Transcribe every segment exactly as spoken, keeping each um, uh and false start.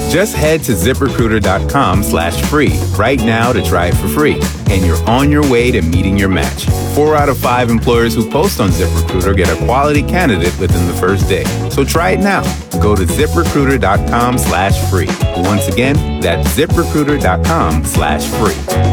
Just head to ZipRecruiter.com slash free right now to try it for free. And you're on your way to meeting your match. Four out of five employers who post on ZipRecruiter get a quality candidate within the first day. So try it now. Go to ZipRecruiter.com slash free. Once again, that's ZipRecruiter.com slash free.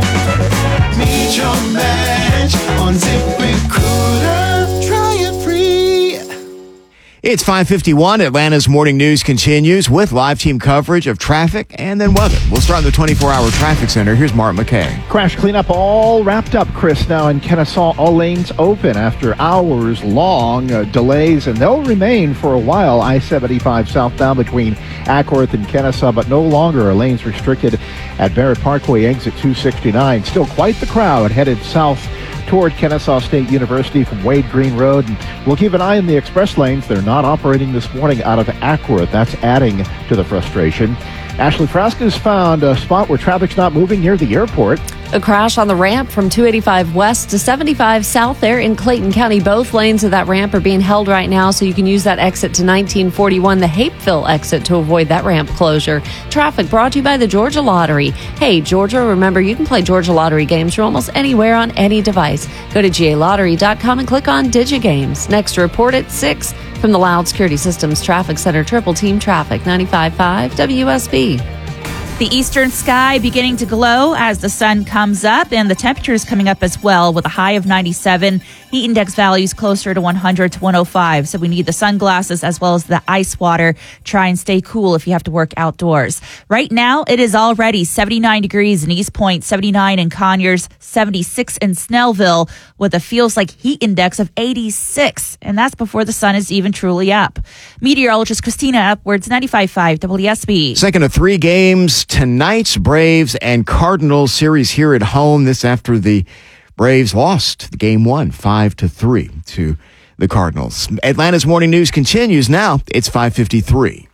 Meet your match on ZipRecruiter. Try it free. It's five fifty-one. Atlanta's morning news continues with live team coverage of traffic and then weather. We'll start in the twenty-four hour traffic center. Here's Mark McKay. Crash cleanup all wrapped up, Chris. Now in Kennesaw, all lanes open after hours long uh, delays, and they'll remain for a while. I seventy-five southbound between Ackworth and Kennesaw, but no longer are lanes restricted at Barrett Parkway, exit two sixty-nine. Still quite the crowd headed south toward Kennesaw State University from Wade Green Road. And we'll keep an eye on the express lanes. They're not operating this morning out of Ackworth. That's adding to the frustration. Ashley Frasca has found a spot where traffic's not moving near the airport. A crash on the ramp from two eighty-five west to seventy-five south there in Clayton County. Both lanes of that ramp are being held right now, so you can use that exit to nineteen forty-one, the Hapeville exit, to avoid that ramp closure. Traffic brought to you by the Georgia Lottery. Hey, Georgia, remember, you can play Georgia Lottery games from almost anywhere on any device. Go to G A lottery dot com and click on DigiGames. Next report at six from the Loud Security Systems Traffic Center. Triple Team Traffic, ninety-five point five W S B. The eastern sky beginning to glow as the sun comes up, and the temperature is coming up as well with a high of ninety-seven. Heat index values closer to one hundred to one oh five. So we need the sunglasses as well as the ice water. Try and stay cool if you have to work outdoors. Right now, it is already seventy-nine degrees in East Point, seventy-nine in Conyers, seventy-six in Snellville, with a feels like heat index of eighty-six. And that's before the sun is even truly up. Meteorologist Christina Upwards, ninety-five point five W S B. Second of three games. Tonight's Braves and Cardinals series here at home. This after the Braves lost the game one, five to three to the Cardinals. Atlanta's morning news continues now. It's five fifty-three.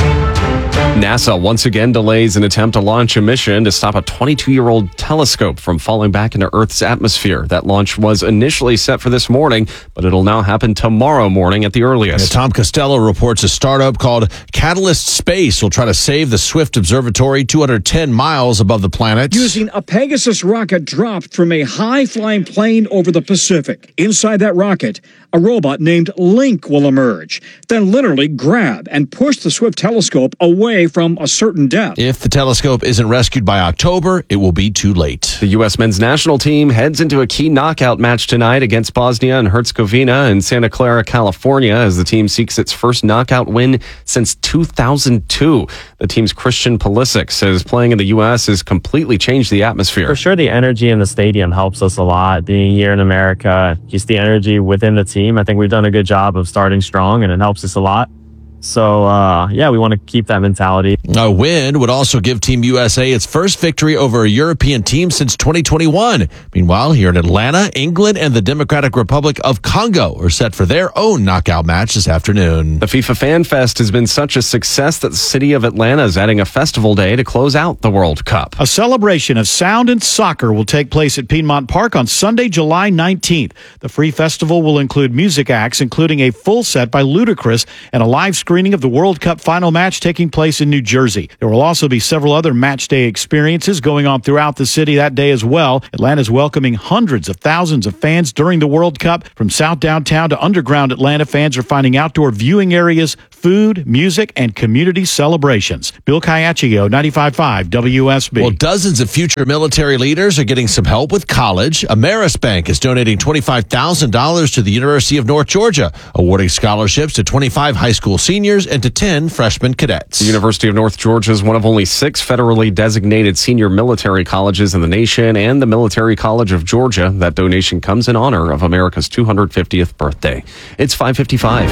NASA once again delays an attempt to launch a mission to stop a twenty-two-year-old telescope from falling back into Earth's atmosphere. That launch was initially set for this morning, but it'll now happen tomorrow morning at the earliest. Yeah, Tom Costello reports a startup called Catalyst Space will try to save the Swift Observatory two hundred ten miles above the planet. Using a Pegasus rocket dropped from a high-flying plane over the Pacific. Inside that rocket, a robot named Link will emerge, then literally grab and push the Swift telescope away from a certain depth. If the telescope isn't rescued by October, it will be too late. The U S men's national team heads into a key knockout match tonight against Bosnia and Herzegovina in Santa Clara, California, as the team seeks its first knockout win since two thousand two. The team's Christian Pulisic says playing in the U S has completely changed the atmosphere. For sure, the energy in the stadium helps us a lot. Being here in America, just the energy within the team, I think we've done a good job of starting strong, and it helps us a lot. So, uh, yeah, we want to keep that mentality. A win would also give Team U S A its first victory over a European team since twenty twenty-one. Meanwhile, here in Atlanta, England and the Democratic Republic of Congo are set for their own knockout match this afternoon. The FIFA Fan Fest has been such a success that the city of Atlanta is adding a festival day to close out the World Cup. A celebration of sound and soccer will take place at Piedmont Park on Sunday, July nineteenth. The free festival will include music acts, including a full set by Ludacris and a live screening of the World Cup final match taking place in New Jersey. There will also be several other match day experiences going on throughout the city that day as well. Atlanta is welcoming hundreds of thousands of fans during the World Cup. From South Downtown to underground Atlanta, fans are finding outdoor viewing areas, food, music, and community celebrations. Bill Caiaccio, ninety-five point five W S B. Well, dozens of future military leaders are getting some help with college. Ameris Bank is donating twenty-five thousand dollars to the University of North Georgia, awarding scholarships to twenty-five high school seniors and to ten freshman cadets. The University of North Georgia is one of only six federally designated senior military colleges in the nation, and the Military College of Georgia. That donation comes in honor of America's two hundred fiftieth birthday. It's five fifty-five.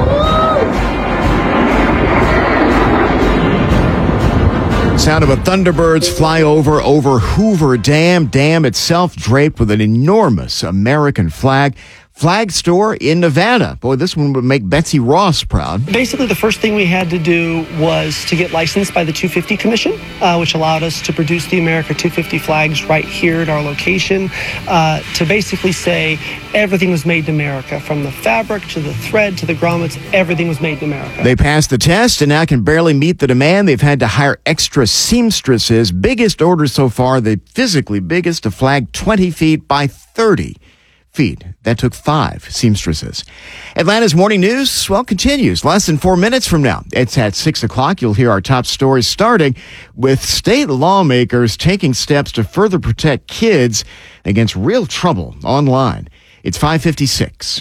Sound of a Thunderbirds flyover over Hoover Dam. Dam itself draped with an enormous American flag. flag store in Nevada. Boy, this one would make Betsy Ross proud. Basically, the first thing we had to do was to get licensed by the two fifty Commission, uh, which allowed us to produce the America two fifty flags right here at our location, uh, to basically say everything was made in America, from the fabric to the thread to the grommets, everything was made in America. They passed the test and now can barely meet the demand. They've had to hire extra seamstresses. Biggest order so far, the physically biggest, to flag twenty feet by thirty feet. That took five seamstresses. Atlanta's morning news, well, continues less than four minutes from now. It's at six o'clock. You'll hear our top stories, starting with state lawmakers taking steps to further protect kids against real trouble online. It's five fifty-six.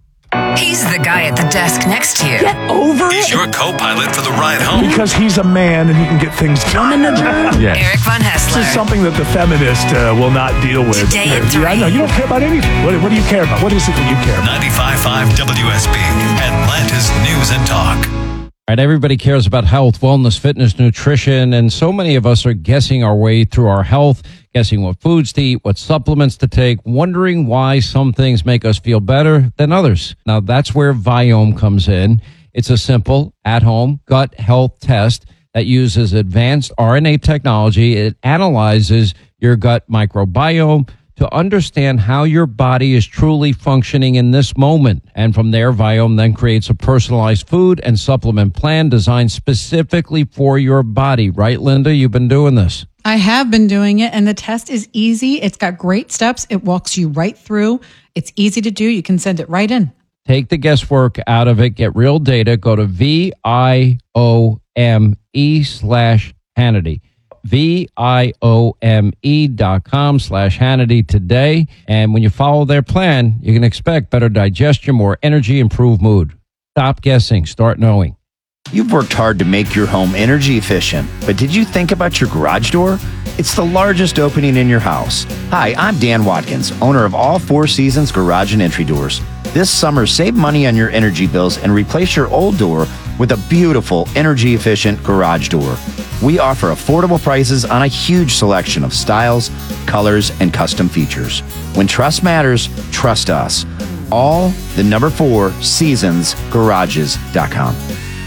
He's the guy at the desk next to you. Get over He's it. your co-pilot for the ride home. Because he's a man and he can get things done. Yes. Eric Von Hessler. This is something that the feminist uh, will not deal with. Today at yeah, three. I know. You don't care about anything. What, what do you care about? What is it that you care about? ninety-five point five W S B, Atlanta's News and Talk. All right, everybody cares about health, wellness, fitness, nutrition, and so many of us are guessing our way through our health, guessing what foods to eat, what supplements to take, wondering why some things make us feel better than others. Now, that's where Viome comes in. It's a simple, at-home gut health test that uses advanced R N A technology. It analyzes your gut microbiome to understand how your body is truly functioning in this moment. And from there, Viome then creates a personalized food and supplement plan designed specifically for your body. Right, Linda? You've been doing this. I have been doing it, and the test is easy. It's got great steps. It walks you right through. It's easy to do. You can send it right in. Take the guesswork out of it. Get real data. Go to V I O M E slash Hannity. V I O M E dot com slash Hannity today. And when you follow their plan, you can expect better digestion, more energy, improved mood. Stop guessing. Start knowing. You've worked hard to make your home energy efficient, but did you think about your garage door? It's the largest opening in your house. Hi, I'm Dan Watkins, owner of All Four Seasons Garage and Entry Doors. This summer, save money on your energy bills and replace your old door with a beautiful, energy-efficient garage door. We offer affordable prices on a huge selection of styles, colors, and custom features. When trust matters, trust us. All the number four seasons garages dot com.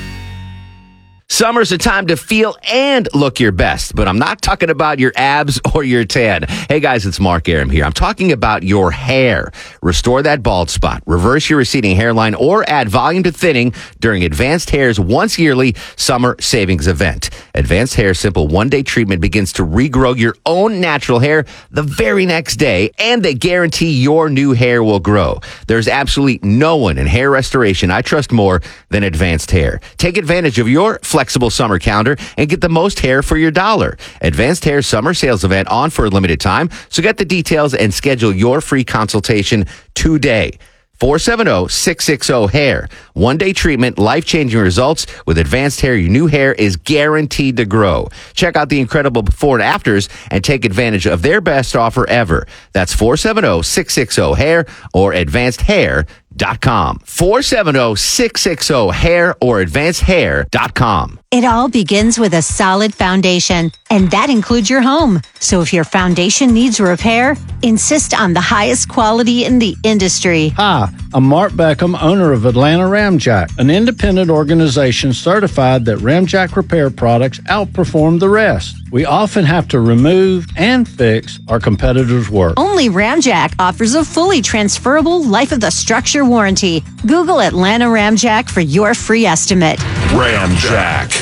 Summer's a time to feel and look your best, but I'm not talking about your abs or your tan. Hey guys, it's Mark Aram here. I'm talking about your hair. Restore that bald spot, reverse your receding hairline, or add volume to thinning during Advanced Hair's once yearly summer savings event. Advanced Hair's simple one-day treatment begins to regrow your own natural hair the very next day, and they guarantee your new hair will grow. There's absolutely no one in hair restoration I trust more than Advanced Hair. Take advantage of your flexible summer calendar and get the most hair for your dollar. Advanced Hair summer sales event on for a limited time, so get the details and schedule your free consultation today. four seven zero, six six zero, hair. One-day treatment, life-changing results. With Advanced Hair, your new hair is guaranteed to grow. Check out the incredible before and afters and take advantage of their best offer ever. That's four seven zero, six six zero, hair or advanced hair dot com. four seven zero, six six zero, hair or advanced hair dot com. It all begins with a solid foundation, and that includes your home. So if your foundation needs repair, insist on the highest quality in the industry. Hi, I'm Mark Beckham, owner of Atlanta Ramjack, an independent organization certified that Ramjack repair products outperform the rest. We often have to remove and fix our competitors' work. Only Ramjack offers a fully transferable life of the structure warranty. Google Atlanta Ramjack for your free estimate. Ramjack.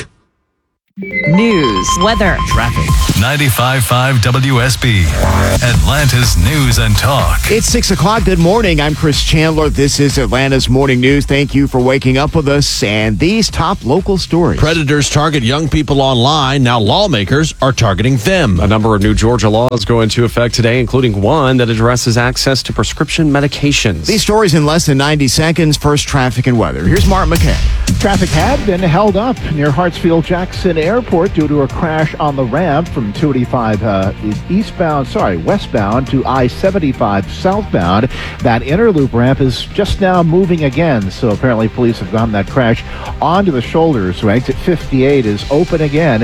News, weather, traffic. ninety-five point five W S B, Atlanta's News and Talk. It's six o'clock. Good morning. I'm Chris Chandler. This is Atlanta's Morning News. Thank you for waking up with us. And these top local stories. Predators target young people online. Now lawmakers are targeting them. A number of new Georgia laws go into effect today, including one that addresses access to prescription medications. These stories in less than ninety seconds. First, traffic and weather. Here's Mark McKay. Traffic had been held up near Hartsfield-Jackson Airport due to a crash on the ramp from two eighty-five uh, eastbound, sorry, westbound to I seventy-five southbound. That inner loop ramp is just now moving again, so apparently police have gotten that crash onto the shoulder. So exit fifty-eight is open again.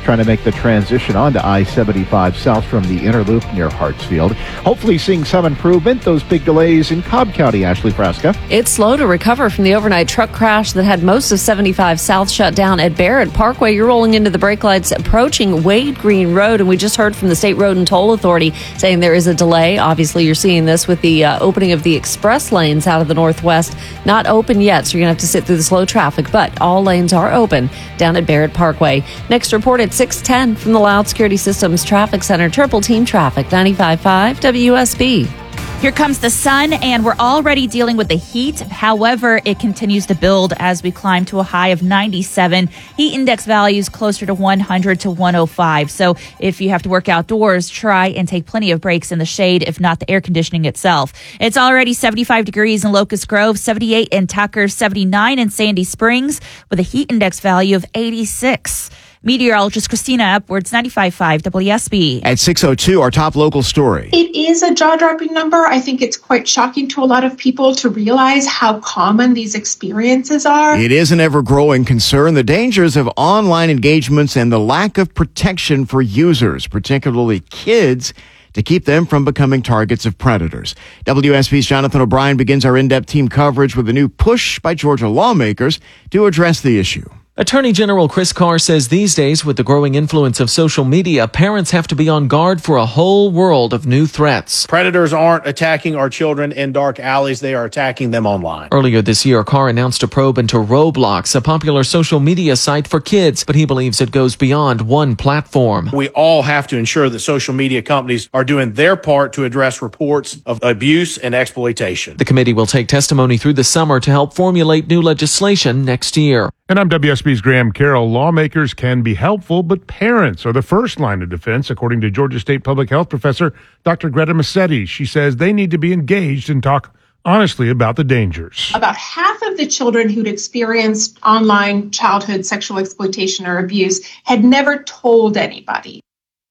trying to make the transition onto I seventy-five south from the inner loop near Hartsfield. Hopefully seeing some improvement. Those big delays in Cobb County, Ashley Frasca. It's slow to recover from the overnight truck crash that had most of seventy-five south shut down at Barrett Parkway. You're rolling into the brake lights approaching Wade Green Road, and we just heard from the State Road and Toll Authority saying there is a delay. Obviously, you're seeing this with the uh, opening of the express lanes out of the northwest. Not open yet, so you're going to have to sit through the slow traffic, but all lanes are open down at Barrett Parkway. Next report at six ten from the Loud Security Systems Traffic Center. Triple Team Traffic, ninety-five point five W S B. Here comes the sun, and we're already dealing with the heat. However, it continues to build as we climb to a high of ninety-seven. Heat index values closer to one hundred to one oh five. So if you have to work outdoors, try and take plenty of breaks in the shade, if not the air conditioning itself. It's already seventy-five degrees in Locust Grove, seventy-eight in Tucker, seventy-nine in Sandy Springs, with a heat index value of eighty-six. Meteorologist Christina Upwards, ninety-five point five W S B. At six oh two, our top local story. It is a jaw-dropping number. I think it's quite shocking to a lot of people to realize how common these experiences are. It is an ever-growing concern, the dangers of online engagements and the lack of protection for users, particularly kids, to keep them from becoming targets of predators. W S B's Jonathan O'Brien begins our in-depth team coverage with a new push by Georgia lawmakers to address the issue. Attorney General Chris Carr says these days, with the growing influence of social media, parents have to be on guard for a whole world of new threats. Predators aren't attacking our children in dark alleys. They are attacking them online. Earlier this year, Carr announced a probe into Roblox, a popular social media site for kids, but he believes it goes beyond one platform. We all have to ensure that social media companies are doing their part to address reports of abuse and exploitation. The committee will take testimony through the summer to help formulate new legislation next year. And I'm W S B's Graham Carroll. Lawmakers can be helpful, but parents are the first line of defense, according to Georgia State Public Health Professor Doctor Greta Massetti. She says they need to be engaged and talk honestly about the dangers. About half of the children who'd experienced online childhood sexual exploitation or abuse had never told anybody.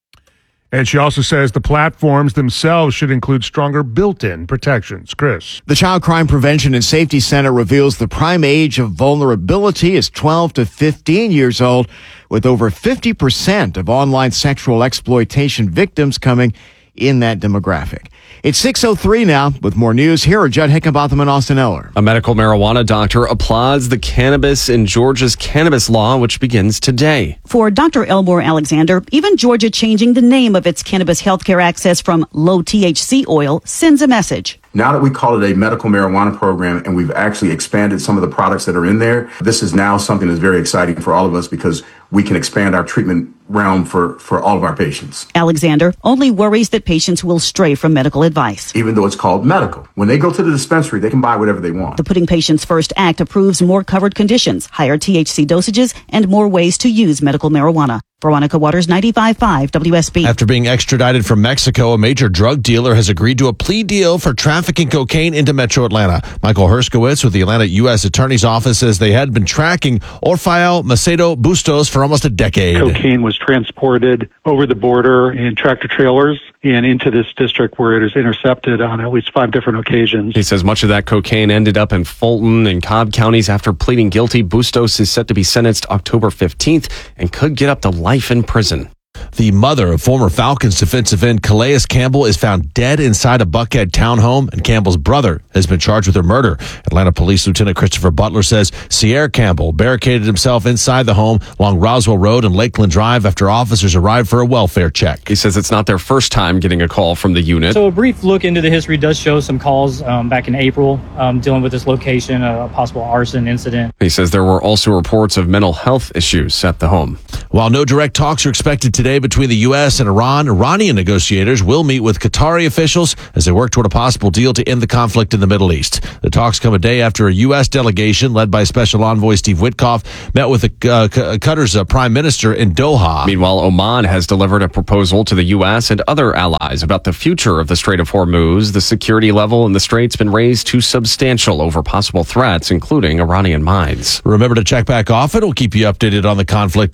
And she also says the platforms themselves should include stronger built-in protections. Chris. The Child Crime Prevention and Safety Center reveals the prime age of vulnerability is twelve to fifteen years old, with over fifty percent of online sexual exploitation victims coming in that demographic. It's six oh three now. With more news, here are Judd Hickenbotham and Austin Eller. A medical marijuana doctor applauds the cannabis in Georgia's cannabis law, which begins today. For Doctor Elmore Alexander, even Georgia changing the name of its cannabis healthcare access from low T H C oil sends a message. Now that we call it a medical marijuana program and we've actually expanded some of the products that are in there, this is now something that's very exciting for all of us because we can expand our treatment realm for, for all of our patients. Alexander only worries that patients will stray from medical advice. Even though it's called medical. When they go to the dispensary, they can buy whatever they want. The Putting Patients First Act approves more covered conditions, higher T H C dosages, and more ways to use medical marijuana. Veronica Waters, ninety-five point five W S B. After being extradited from Mexico, a major drug dealer has agreed to a plea deal for trafficking cocaine into metro Atlanta. Michael Herskowitz with the Atlanta U S Attorney's Office says they had been tracking Orfeo Macedo Bustos for almost a decade. Cocaine was transported over the border in tractor trailers and into this district where it is intercepted on at least five different occasions. He says much of that cocaine ended up in Fulton and Cobb counties. After pleading guilty, Bustos is set to be sentenced October fifteenth and could get up to life in prison. The mother of former Falcons defensive end Calais Campbell is found dead inside a Buckhead townhome, and Campbell's brother has been charged with her murder. Atlanta Police Lieutenant Christopher Butler says Sierra Campbell barricaded himself inside the home along Roswell Road and Lakeland Drive after officers arrived for a welfare check. He says it's not their first time getting a call from the unit. So a brief look into the history does show some calls um, back in April um, dealing with this location, a possible arson incident. He says there were also reports of mental health issues at the home. While no direct talks are expected today between the U S and Iran, Iranian negotiators will meet with Qatari officials as they work toward a possible deal to end the conflict in the Middle East. The talks come a day after a U S delegation led by Special Envoy Steve Witkoff met with the, uh, Qatar's uh, prime minister in Doha. Meanwhile, Oman has delivered a proposal to the U S and other allies about the future of the Strait of Hormuz. The security level in the strait's been raised to substantial over possible threats, including Iranian mines. Remember to check back often. We'll keep you updated on the conflict in the Middle East.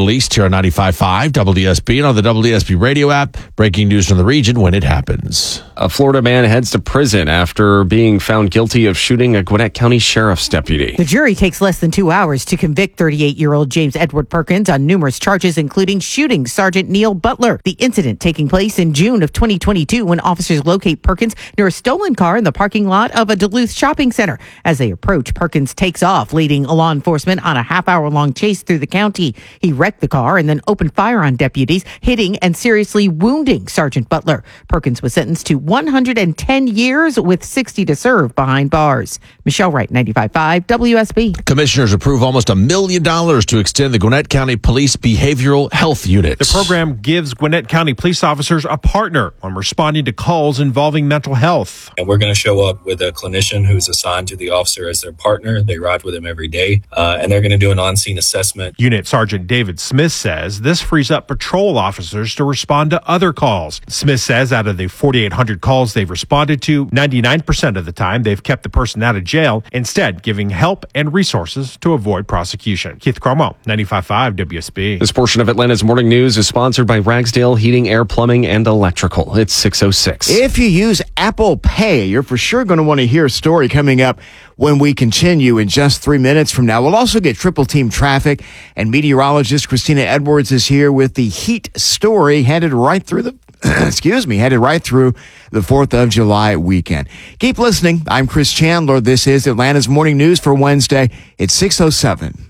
released here on ninety-five point five W S B and on the W S B radio app. Breaking news from the region when it happens. A Florida man heads to prison after being found guilty of shooting a Gwinnett County Sheriff's deputy. The jury takes less than two hours to convict thirty-eight-year-old James Edward Perkins on numerous charges, including shooting Sergeant Neil Butler. The incident taking place in June of twenty twenty-two when officers locate Perkins near a stolen car in the parking lot of a Duluth shopping center. As they approach, Perkins takes off, leading law enforcement on a half-hour-long chase through the county. He wrecked the car and then opened fire on deputies, hitting and seriously wounding Sergeant Butler. Perkins was sentenced to one hundred ten years with sixty to serve behind bars. Michelle Wright, ninety-five point five W S B. Commissioners approve almost a million dollars to extend the Gwinnett County Police Behavioral Health Unit. The program gives Gwinnett County police officers a partner on responding to calls involving mental health. And we're going to show up with a clinician who's assigned to the officer as their partner. They ride with him every day, uh, and they're going to do an on-scene assessment. Unit Sergeant David Smith says this frees up patrol officers to respond to other calls. Smith says out of the forty-eight hundred calls they've responded to, ninety-nine percent of the time they've kept the person out of jail, instead giving help and resources to avoid prosecution. Keith Cromwell, ninety-five point five W S B. This portion of Atlanta's Morning News is sponsored by Ragsdale Heating, Air, Plumbing, and Electrical. It's six oh six. If you use Apple Pay, you're for sure going to want to hear a story coming up when we continue in just three minutes from now. We'll also get triple team traffic, and meteorologist Christina Edwards is here with the heat story headed right through the excuse me, headed right through the fourth of July weekend. Keep listening. I'm Chris Chandler. This is Atlanta's Morning News for Wednesday. It's six oh seven.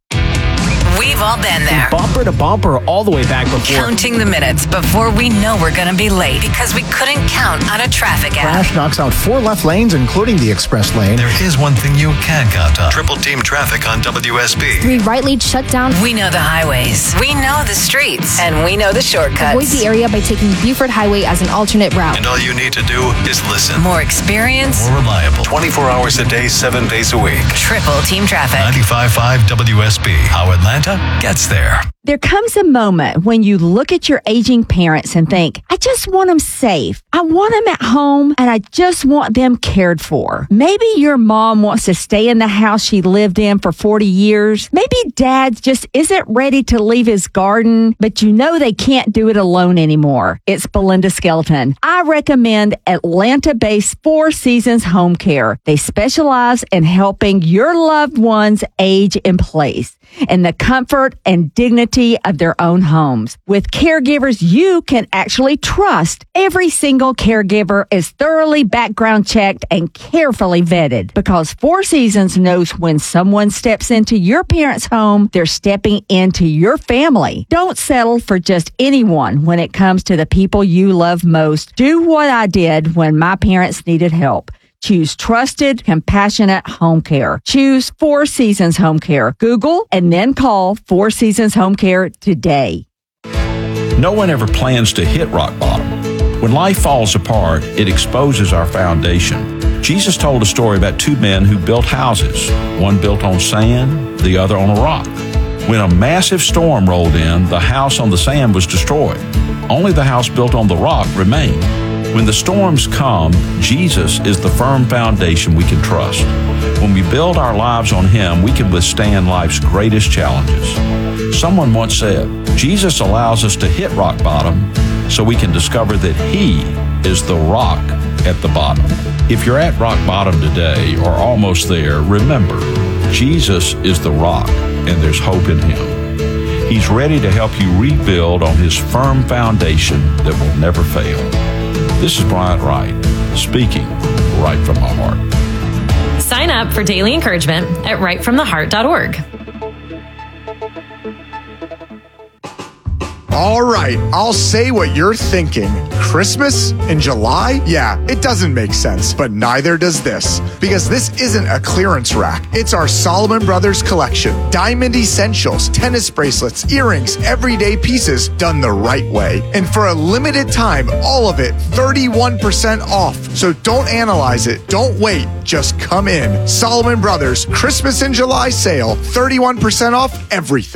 We've all been there. Bumper to bumper all the way back before. Counting the minutes before we know we're going to be late because we couldn't count on a traffic app. Crash knocks out four left lanes, including the express lane. There is one thing you can count on. Triple team traffic on W S B. Three right lanes shut down. We know the highways. We know the streets. And we know the shortcuts. Avoid the area by taking Buford Highway as an alternate route. And all you need to do is listen. More experience. More reliable. twenty-four hours a day, seven days a week. Triple team traffic. ninety-five point five W S B. How Atlanta gets there. There comes a moment when you look at your aging parents and think, I just want them safe. I want them at home and I just want them cared for. Maybe your mom wants to stay in the house she lived in for forty years. Maybe dad just isn't ready to leave his garden, but you know they can't do it alone anymore. It's Belinda Skelton. I recommend Atlanta-based Four Seasons Home Care. They specialize in helping your loved ones age in place in the comfort and dignity of their own homes. With caregivers you can actually trust, every single caregiver is thoroughly background checked and carefully vetted because Four Seasons knows when someone steps into your parents' home, they're stepping into your family. Don't settle for just anyone when it comes to the people you love most. Do what I did when my parents needed help. Choose trusted, compassionate home care. Choose Four Seasons Home Care. Google and then call Four Seasons Home Care today. No one ever plans to hit rock bottom. When life falls apart, it exposes our foundation. Jesus told a story about two men who built houses. One built on sand, the other on a rock. When a massive storm rolled in, the house on the sand was destroyed. Only the house built on the rock remained. When the storms come, Jesus is the firm foundation we can trust. When we build our lives on Him, we can withstand life's greatest challenges. Someone once said, Jesus allows us to hit rock bottom so we can discover that He is the rock at the bottom. If you're at rock bottom today or almost there, remember, Jesus is the rock and there's hope in Him. He's ready to help you rebuild on His firm foundation that will never fail. This is Bryant Wright, speaking right from my heart. Sign up for daily encouragement at right from the heart dot org. All right, I'll say what you're thinking. Christmas in July? Yeah, it doesn't make sense, but neither does this. Because this isn't a clearance rack. It's our Solomon Brothers collection. Diamond essentials, tennis bracelets, earrings, everyday pieces done the right way. And for a limited time, all of it thirty-one percent off. So don't analyze it. Don't wait. Just come in. Solomon Brothers Christmas in July sale, thirty-one percent off everything.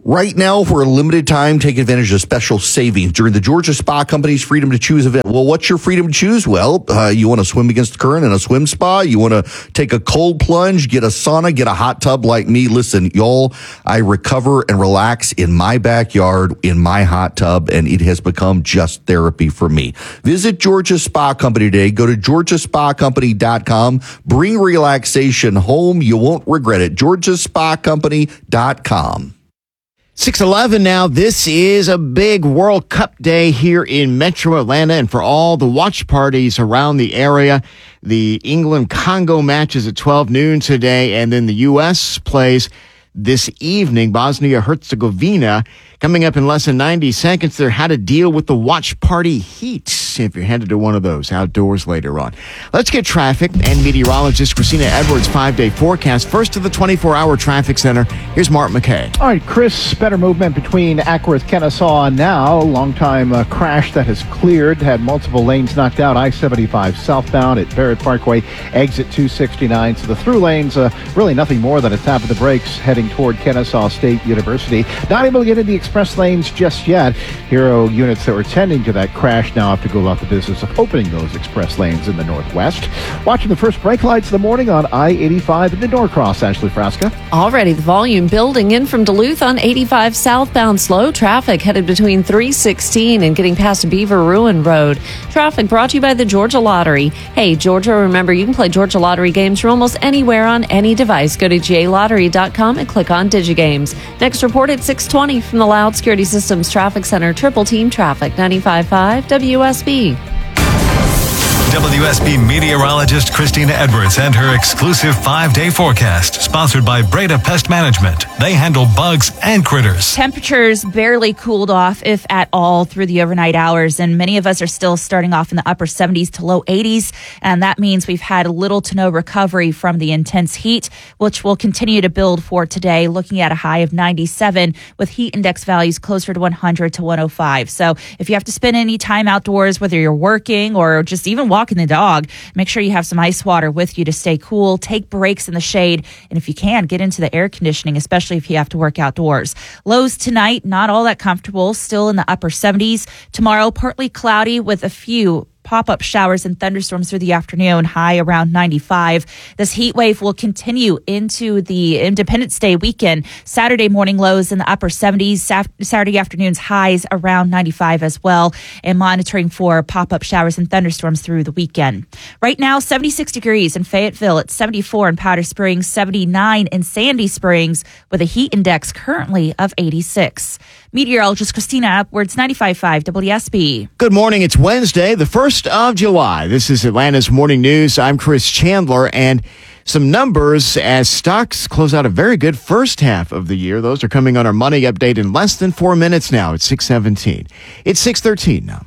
Right now, for a limited time, take advantage of special savings during the Georgia Spa Company's Freedom to Choose event. Well, what's your freedom to choose? Well, uh, you want to swim against the current in a swim spa? You want to take a cold plunge, get a sauna, get a hot tub like me? Listen, y'all, I recover and relax in my backyard, in my hot tub, and it has become just therapy for me. Visit Georgia Spa Company today. Go to georgia spa company dot com. Bring relaxation home. You won't regret it. georgia spa company dot com. six eleven now. This is a big World Cup day here in Metro Atlanta, and for all the watch parties around the area, the England-Congo match is at twelve noon today, and then the U S plays this evening, Bosnia-Herzegovina. Coming up in less than ninety seconds, there how to deal with the watch party heat if you're headed to one of those outdoors later on. Let's get traffic and meteorologist Christina Edwards' five-day forecast. First to the twenty-four hour traffic center. Here's Mark McKay. All right, Chris, better movement between Ackworth, Kennesaw now. Long-time uh, crash that has cleared, had multiple lanes knocked out. I seventy-five southbound at Barrett Parkway, exit two sixty-nine. So the through lanes, uh, really nothing more than a tap of the brakes heading toward Kennesaw State University. Not able to get into the express lanes just yet. Hero units that were tending to that crash now have to go about the business of opening those express lanes in the northwest. Watching the first brake lights of the morning on I eighty-five into Norcross. Ashley Frasca. Already the volume building in from Duluth on eighty-five southbound. Slow traffic headed between three sixteen and getting past Beaver Ruin Road. Traffic brought to you by the Georgia Lottery. Hey, Georgia, remember you can play Georgia Lottery games from almost anywhere on any device. Go to G A lottery dot com and click on DigiGames. Next report at six twenty from the Loud Security Systems Traffic Center. Triple Team Traffic, ninety-five point five W S B. W S B meteorologist Christina Edwards and her exclusive five-day forecast, sponsored by Breda Pest Management. They handle bugs and critters. Temperatures barely cooled off, if at all, through the overnight hours, and many of us are still starting off in the upper seventies to low eighties, and that means we've had little to no recovery from the intense heat, which will continue to build for today, looking at a high of ninety-seven with heat index values closer to one hundred to one oh five. So if you have to spend any time outdoors, whether you're working or just even walking the dog, make sure you have some ice water with you to stay cool. Take breaks in the shade, and if you can, get into the air conditioning, especially if you have to work outdoors. Lows tonight, not all that comfortable, still in the upper seventies. Tomorrow, partly cloudy with a few pop-up showers and thunderstorms through the afternoon, high around ninety-five. This heat wave will continue into the Independence Day weekend. Saturday morning lows in the upper seventies, Saturday afternoons highs around ninety-five as well, and monitoring for pop-up showers and thunderstorms through the weekend. Right now, seventy-six degrees in Fayetteville, it's seventy-four in Powder Springs, seventy-nine in Sandy Springs, with a heat index currently of eighty-six. Meteorologist Christina Edwards, ninety-five point five W S B. Good morning. It's Wednesday, the first of July. This is Atlanta's Morning News. I'm Chris Chandler, and some numbers as stocks close out a very good first half of the year. Those are coming on our money update in less than four minutes now. It's six seventeen. It's six thirteen now.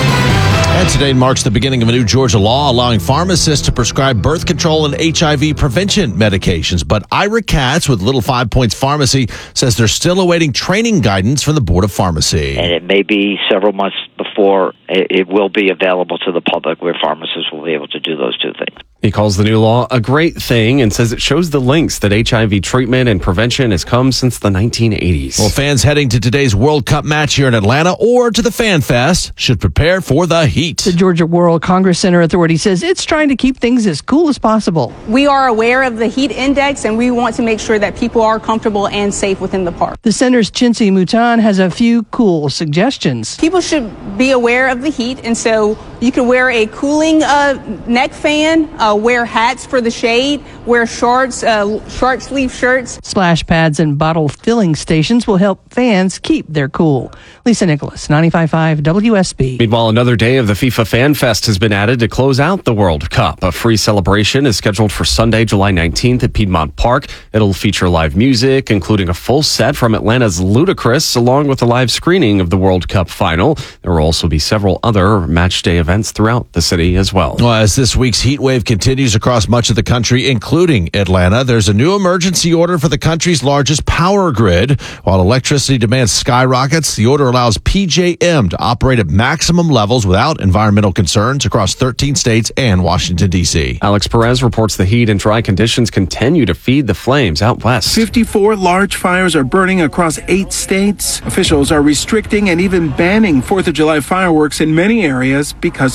And today marks the beginning of a new Georgia law allowing pharmacists to prescribe birth control and H I V prevention medications. But Ira Katz with Little Five Points Pharmacy says they're still awaiting training guidance from the Board of Pharmacy. And it may be several months before it will be available to the public where pharmacists will be able to do those two things. He calls the new law a great thing and says it shows the links that H I V treatment and prevention has come since the nineteen eighties. Well, fans heading to today's World Cup match here in Atlanta or to the Fan Fest should prepare for the heat. The Georgia World Congress Center Authority says it's trying to keep things as cool as possible. We are aware of the heat index, and we want to make sure that people are comfortable and safe within the park. The center's Chincy Mutan has a few cool suggestions. People should be aware of the heat, and so you can wear a cooling uh, neck fan, uh, wear hats for the shade, wear shorts, uh, short sleeve shirts. Splash pads and bottle filling stations will help fans keep their cool. Lisa Nicholas, ninety-five point five W S B. Meanwhile, another day of the FIFA Fan Fest has been added to close out the World Cup. A free celebration is scheduled for Sunday, July nineteenth at Piedmont Park. It'll feature live music, including a full set from Atlanta's Ludacris, along with a live screening of the World Cup final. There will also be several other match day events throughout the city as well. Well, as this week's heat wave continues, continues across much of the country, including Atlanta. There's a new emergency order for the country's largest power grid. While electricity demand skyrockets, the order allows P J M to operate at maximum levels without environmental concerns across thirteen states and Washington, D C. Alex Perez reports the heat and dry conditions continue to feed the flames out west. fifty-four large fires are burning across eight states. Officials are restricting and even banning fourth of July fireworks in many areas because